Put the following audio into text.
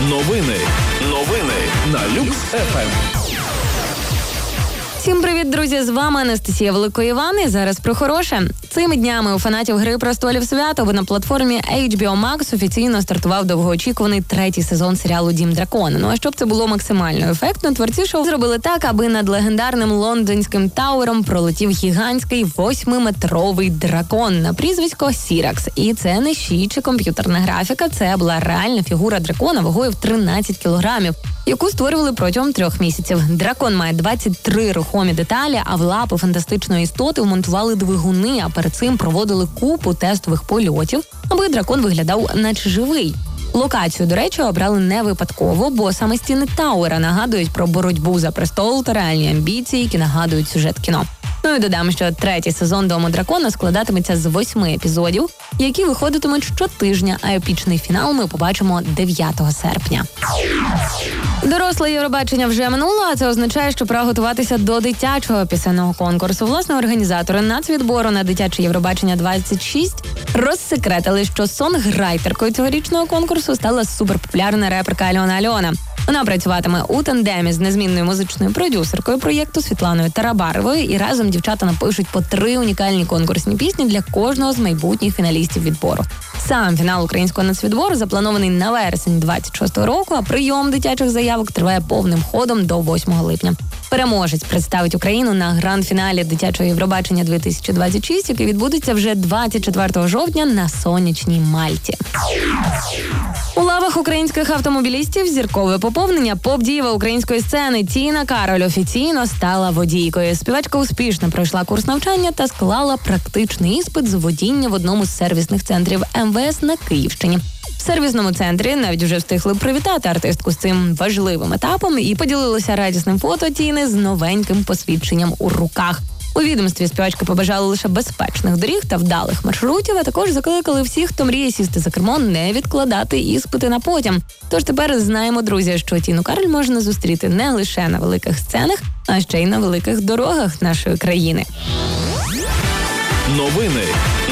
Новини на Люкс ФМ. Всім привіт, друзі! З вами Анастасія Великоїван. І зараз про хороше. Цими днями у фанатів «Гри престолів» свято на платформі HBO Max офіційно стартував довгоочікуваний третій сезон серіалу «Дім дракона». Ну а щоб це було максимально ефектно, творці шоу зробили так, аби над легендарним лондонським Тауером пролетів гігантський 8-метровий дракон на прізвисько Сіракс. І це не щі чи комп'ютерна графіка, це була реальна фігура дракона вагою в 13 кілограмів, яку створювали протягом 3 місяців. Дракон має 23 рухомі деталі, а в лапи фантастичної істоти вмонтували двигуни, а перед цим проводили купу тестових польотів, аби дракон виглядав наче живий. Локацію, до речі, обрали не випадково, бо саме стіни Тауера нагадують про боротьбу за престол та реальні амбіції, які нагадують сюжет кіно. Ну і додам, що третій сезон «Дому дракона» складатиметься з 8 епізодів, які виходитимуть щотижня, а епічний фінал ми побачимо 9 серпня. Доросле Євробачення вже минуло, а це означає, що пора готуватися до дитячого пісенного конкурсу. Власне, організатори нацвідбору на дитяче Євробачення-26 розсекретили, що сонграйтеркою цьогорічного конкурсу стала суперпопулярна реперка Альона Альона. Вона працюватиме у тандемі з незмінною музичною продюсеркою проєкту Світланою Тарабаровою, і разом дівчата напишуть по 3 унікальні конкурсні пісні для кожного з майбутніх фіналістів відбору. Сам фінал українського нацвідбору запланований на вересень 26-го року, а прийом дитячих заявок триває повним ходом до 8 липня. Переможець представить Україну на гранд-фіналі дитячого Євробачення-2026, який відбудеться вже 24 жовтня на сонячній Мальті. У лавах українських автомобілістів зіркове поповнення. Поп-діва української сцени Тіна Кароль офіційно стала водійкою. Співачка успішно пройшла курс навчання та склала практичний іспит з водіння в одному з сервісних центрів МВС на Київщині. В сервісному центрі навіть вже встигли привітати артистку з цим важливим етапом і поділилися радісним фото Тіни з новеньким посвідченням у руках. У відомстві співачка побажала лише безпечних доріг та вдалих маршрутів, а також закликали всіх, хто мріє сісти за кермо, не відкладати іспити на потім. Тож тепер знаємо, друзі, що Тіну Кароль можна зустріти не лише на великих сценах, а ще й на великих дорогах нашої країни. Новини